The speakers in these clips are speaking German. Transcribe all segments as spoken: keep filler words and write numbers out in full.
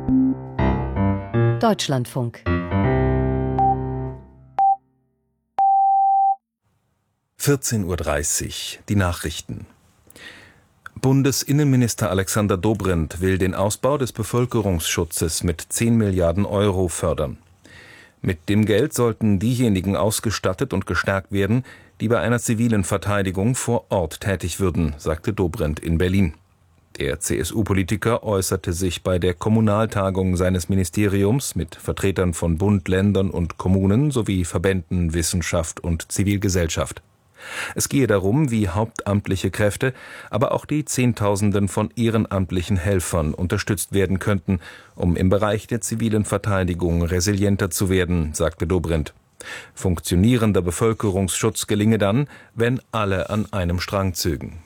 Deutschlandfunk. vierzehn Uhr dreißig, die Nachrichten. Bundesinnenminister Alexander Dobrindt will den Ausbau des Bevölkerungsschutzes mit zehn Milliarden Euro fördern. Mit dem Geld sollten diejenigen ausgestattet und gestärkt werden, die bei einer zivilen Verteidigung vor Ort tätig würden, sagte Dobrindt in Berlin. Der C S U-Politiker äußerte sich bei der Kommunaltagung seines Ministeriums mit Vertretern von Bund, Ländern und Kommunen sowie Verbänden, Wissenschaft und Zivilgesellschaft. Es gehe darum, wie hauptamtliche Kräfte, aber auch die Zehntausenden von ehrenamtlichen Helfern unterstützt werden könnten, um im Bereich der zivilen Verteidigung resilienter zu werden, sagte Dobrindt. Funktionierender Bevölkerungsschutz gelinge dann, wenn alle an einem Strang zögen.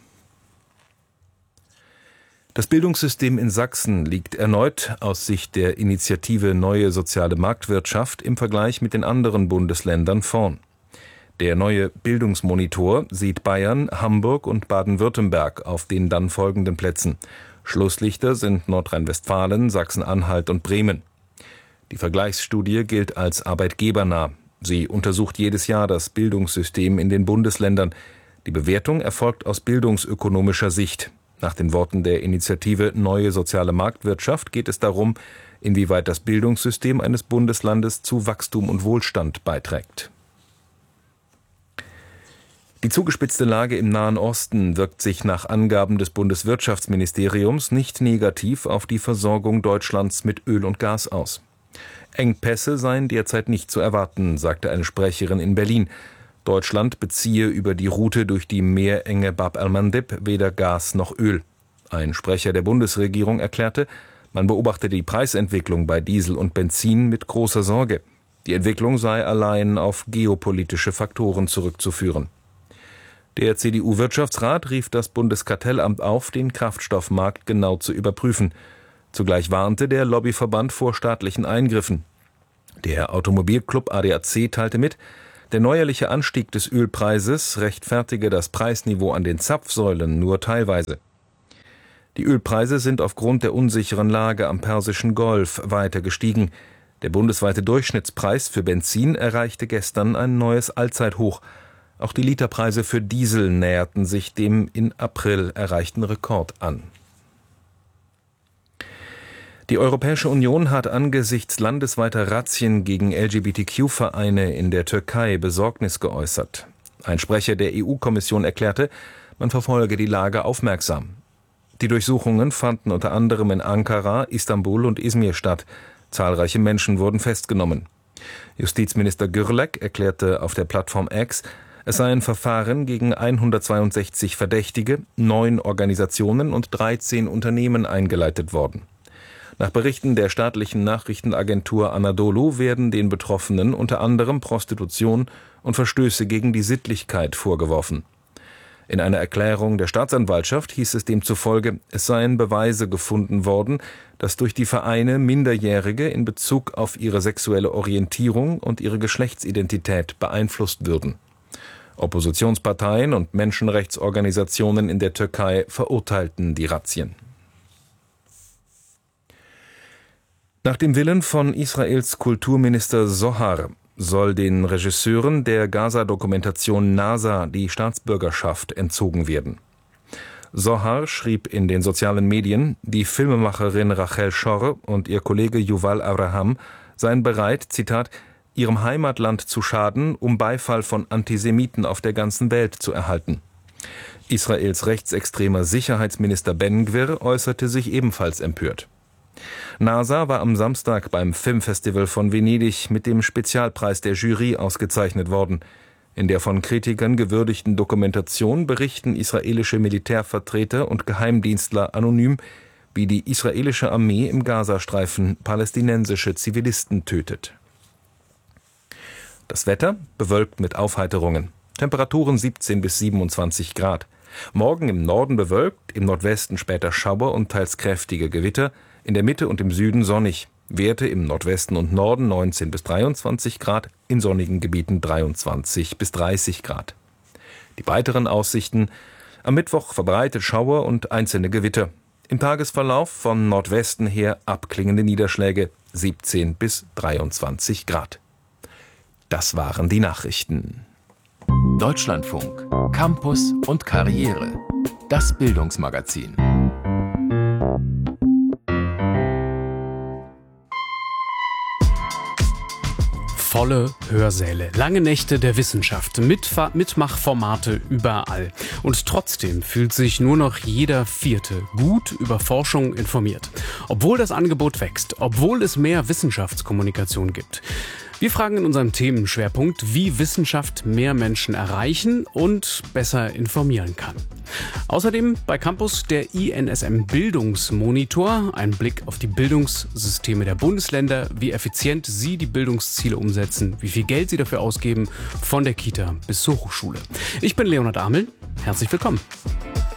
Das Bildungssystem in Sachsen liegt erneut aus Sicht der Initiative Neue Soziale Marktwirtschaft im Vergleich mit den anderen Bundesländern vorn. Der neue Bildungsmonitor sieht Bayern, Hamburg und Baden-Württemberg auf den dann folgenden Plätzen. Schlusslichter sind Nordrhein-Westfalen, Sachsen-Anhalt und Bremen. Die Vergleichsstudie gilt als arbeitgebernah. Sie untersucht jedes Jahr das Bildungssystem in den Bundesländern. Die Bewertung erfolgt aus bildungsökonomischer Sicht. Nach den Worten der Initiative Neue Soziale Marktwirtschaft geht es darum, inwieweit das Bildungssystem eines Bundeslandes zu Wachstum und Wohlstand beiträgt. Die zugespitzte Lage im Nahen Osten wirkt sich nach Angaben des Bundeswirtschaftsministeriums nicht negativ auf die Versorgung Deutschlands mit Öl und Gas aus. Engpässe seien derzeit nicht zu erwarten, sagte eine Sprecherin in Berlin. Deutschland beziehe über die Route durch die Meerenge Bab el-Mandeb weder Gas noch Öl. Ein Sprecher der Bundesregierung erklärte, man beobachte die Preisentwicklung bei Diesel und Benzin mit großer Sorge. Die Entwicklung sei allein auf geopolitische Faktoren zurückzuführen. Der C D U-Wirtschaftsrat rief das Bundeskartellamt auf, den Kraftstoffmarkt genau zu überprüfen. Zugleich warnte der Lobbyverband vor staatlichen Eingriffen. Der Automobilclub A D A C teilte mit, der neuerliche Anstieg des Ölpreises rechtfertige das Preisniveau an den Zapfsäulen nur teilweise. Die Ölpreise sind aufgrund der unsicheren Lage am Persischen Golf weiter gestiegen. Der bundesweite Durchschnittspreis für Benzin erreichte gestern ein neues Allzeithoch. Auch die Literpreise für Diesel näherten sich dem in April erreichten Rekord an. Die Europäische Union hat angesichts landesweiter Razzien gegen L G B T Q-Vereine in der Türkei Besorgnis geäußert. Ein Sprecher der E U-Kommission erklärte, man verfolge die Lage aufmerksam. Die Durchsuchungen fanden unter anderem in Ankara, Istanbul und Izmir statt. Zahlreiche Menschen wurden festgenommen. Justizminister Gürlek erklärte auf der Plattform X, es seien Verfahren gegen hundertzweiundsechzig Verdächtige, neun Organisationen und dreizehn Unternehmen eingeleitet worden. Nach Berichten der staatlichen Nachrichtenagentur Anadolu werden den Betroffenen unter anderem Prostitution und Verstöße gegen die Sittlichkeit vorgeworfen. In einer Erklärung der Staatsanwaltschaft hieß es demzufolge, es seien Beweise gefunden worden, dass durch die Vereine Minderjährige in Bezug auf ihre sexuelle Orientierung und ihre Geschlechtsidentität beeinflusst würden. Oppositionsparteien und Menschenrechtsorganisationen in der Türkei verurteilten die Razzien. Nach dem Willen von Israels Kulturminister Zohar soll den Regisseuren der Gaza-Dokumentation NASA die Staatsbürgerschaft entzogen werden. Zohar schrieb in den sozialen Medien, die Filmemacherin Rachel Schor und ihr Kollege Yuval Abraham seien bereit, Zitat, ihrem Heimatland zu schaden, um Beifall von Antisemiten auf der ganzen Welt zu erhalten. Israels rechtsextremer Sicherheitsminister Ben Gvir äußerte sich ebenfalls empört. NASA war am Samstag beim Filmfestival von Venedig mit dem Spezialpreis der Jury ausgezeichnet worden. In der von Kritikern gewürdigten Dokumentation berichten israelische Militärvertreter und Geheimdienstler anonym, wie die israelische Armee im Gazastreifen palästinensische Zivilisten tötet. Das Wetter bewölkt mit Aufheiterungen. Temperaturen siebzehn bis siebenundzwanzig Grad. Morgen im Norden bewölkt, im Nordwesten später Schauer und teils kräftige Gewitter, in der Mitte und im Süden sonnig. Werte im Nordwesten und Norden neunzehn bis dreiundzwanzig Grad, in sonnigen Gebieten dreiundzwanzig bis dreißig Grad. Die weiteren Aussichten: am Mittwoch verbreitet Schauer und einzelne Gewitter. Im Tagesverlauf von Nordwesten her abklingende Niederschläge, siebzehn bis dreiundzwanzig Grad. Das waren die Nachrichten. Deutschlandfunk, Campus und Karriere. Das Bildungsmagazin. Volle Hörsäle, lange Nächte der Wissenschaft, Mitfa- Mitmachformate überall. Und trotzdem fühlt sich nur noch jeder Vierte gut über Forschung informiert. Obwohl das Angebot wächst, obwohl es mehr Wissenschaftskommunikation gibt. Wir fragen in unserem Themenschwerpunkt, wie Wissenschaft mehr Menschen erreichen und besser informieren kann. Außerdem bei Campus der I N S M Bildungsmonitor, ein Blick auf die Bildungssysteme der Bundesländer, wie effizient sie die Bildungsziele umsetzen, wie viel Geld sie dafür ausgeben, von der Kita bis zur Hochschule. Ich bin Leonhard Amel, herzlich willkommen.